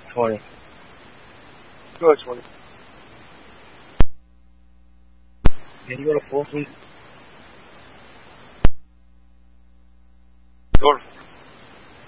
20. Go ahead, 20. Can you go to 4, please? Go.